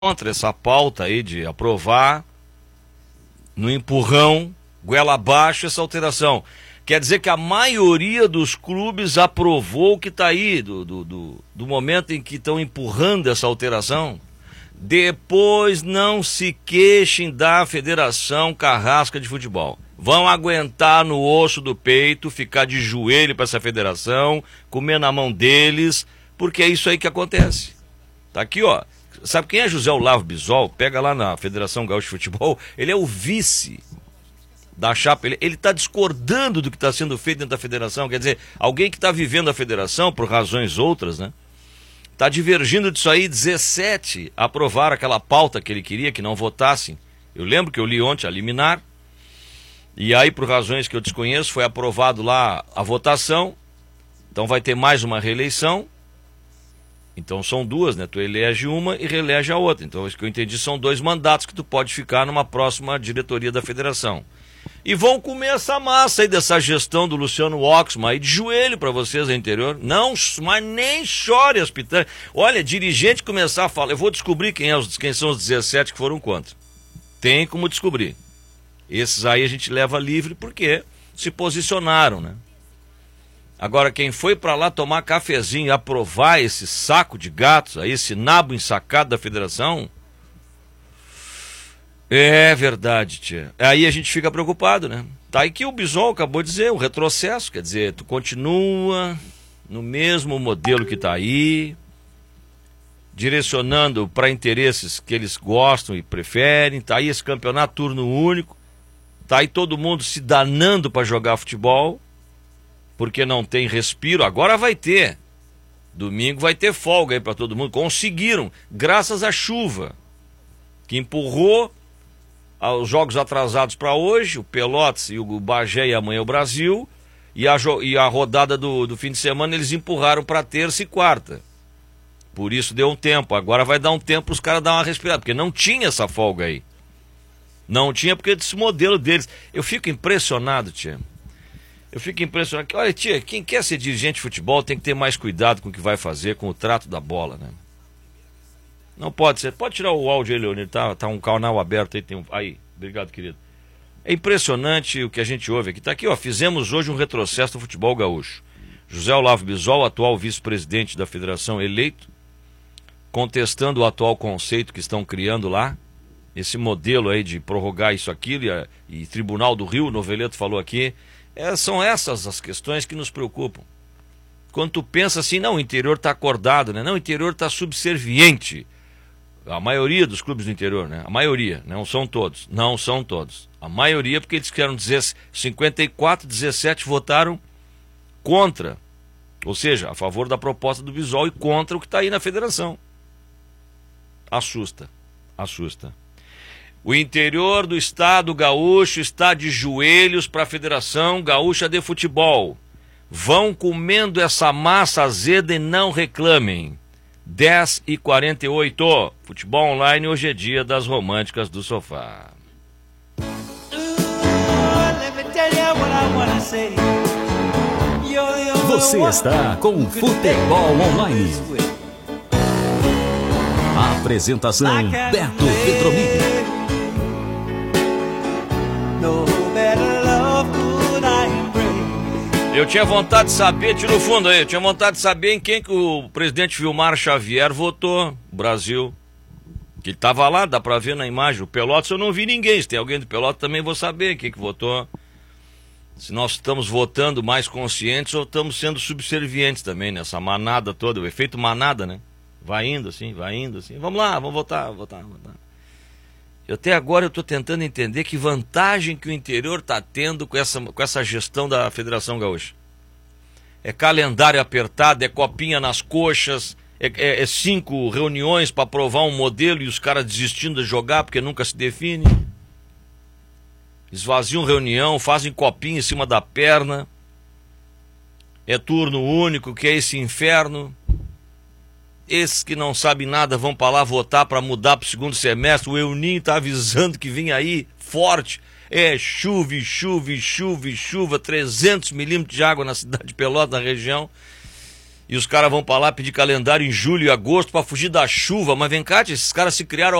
contra essa pauta aí de aprovar no empurrão, goela abaixo, essa alteração. Quer dizer que a maioria dos clubes aprovou o que está aí, do momento em que estão empurrando essa alteração. Depois não se queixem da Federação Carrasca de Futebol. Vão aguentar no osso do peito, ficar de joelho para essa federação, comer na mão deles, porque é isso aí que acontece. Tá aqui, ó. Sabe quem é José Olavo Bisol? Pega lá na Federação Gaúcha de Futebol. Ele é o vice da chapa. Ele está discordando do que está sendo feito dentro da federação. Quer dizer, alguém que está vivendo a federação por razões outras, né? Está divergindo disso aí. 17 aprovaram aquela pauta que ele queria que não votassem. Eu lembro que eu li ontem a liminar. E aí, por razões que eu desconheço, foi aprovado lá a votação. Então vai ter mais uma reeleição. Então são duas, né? Tu elege uma e reelege a outra. Então, isso que eu entendi, são 2 mandatos que tu pode ficar numa próxima diretoria da federação. E vão comer essa massa aí dessa gestão do Luciano Oxman aí de joelho para vocês aí interior. Não, mas nem chore as pitangas. Olha, dirigente começar a falar, eu vou descobrir quem são os 17 que foram contra. Tem como descobrir. Esses aí a gente leva livre porque se posicionaram, né? Agora, quem foi para lá tomar cafezinho e aprovar esse saco de gatos, aí, esse nabo ensacado da federação, é verdade, tia. Aí a gente fica preocupado, né? Tá aí que o Bisol acabou de dizer, um retrocesso, quer dizer, tu continua no mesmo modelo que tá aí, direcionando para interesses que eles gostam e preferem, tá aí esse campeonato turno único, tá aí todo mundo se danando para jogar futebol, porque não tem respiro. Agora vai ter. Domingo vai ter folga aí para todo mundo. Conseguiram, graças à chuva, que empurrou os jogos atrasados para hoje, o Pelotas e o Bagé e amanhã o Brasil, e a rodada do fim de semana eles empurraram para terça e quarta. Por isso deu um tempo. Agora vai dar um tempo para os caras dar uma respirada, porque não tinha essa folga aí. Não tinha porque desse modelo deles. Eu fico impressionado, tia. Eu fico impressionado. Olha, tia, quem quer ser dirigente de futebol tem que ter mais cuidado com o que vai fazer, com o trato da bola, né? Não pode ser. Pode tirar o áudio aí, Leonir. Tá um canal aberto aí. Aí, obrigado, querido. É impressionante o que a gente ouve aqui. Tá aqui, ó. Fizemos hoje um retrocesso no futebol gaúcho. José Olavo Bisol, atual vice-presidente da federação eleito, contestando o atual conceito que estão criando lá. Esse modelo aí de prorrogar isso, aquilo. E Tribunal do Rio, o Noveleto falou aqui. São essas as questões que nos preocupam. Quando tu pensa assim, não, o interior está acordado, né? Não, o interior está subserviente. A maioria dos clubes do interior, né? A maioria, não são todos. Não são todos. A maioria, porque eles querem dizer 54, 17 votaram contra. Ou seja, a favor da proposta do Bisol e contra o que está aí na federação. Assusta. Assusta. O interior do estado gaúcho está de joelhos para a Federação Gaúcha de Futebol. Vão comendo essa massa azeda e não reclamem. 10h48. Futebol online, hoje é dia das românticas do sofá. Você está com Futebol Online. A apresentação Beto Petromini. Eu tinha vontade de saber, tira o fundo aí, eu tinha vontade de saber em quem que o presidente Vilmar Xavier votou, Brasil. Que ele estava lá, dá pra ver na imagem. O Pelotas eu não vi ninguém, se tem alguém do Pelotas também vou saber quem que votou. Se nós estamos votando mais conscientes ou estamos sendo subservientes também nessa manada toda, o efeito manada, né? Vai indo assim. Vamos lá, vamos votar. Até agora eu estou tentando entender que vantagem que o interior está tendo com essa gestão da Federação Gaúcha. É calendário apertado, é copinha nas coxas, é 5 reuniões para aprovar um modelo e os caras desistindo de jogar porque nunca se define. Esvaziam reunião, fazem copinha em cima da perna. É turno único, que é esse inferno. Esses que não sabem nada vão para lá votar para mudar para o segundo semestre. O Euninho está avisando que vem aí forte. É chuva, 300 milímetros de água na cidade de Pelotas, na região. E os caras vão pra lá pedir calendário em julho e agosto pra fugir da chuva. Mas vem cá, tia, esses caras se criaram